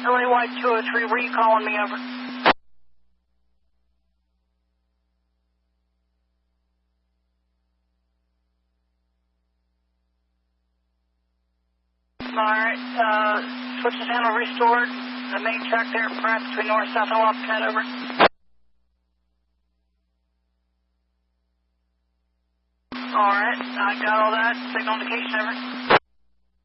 LA White 203, where you calling me over? Alright, switches handle restored. The main track there, perhaps between north, south, and Wildcat, over. Alright, I got all that. Signal indication, over.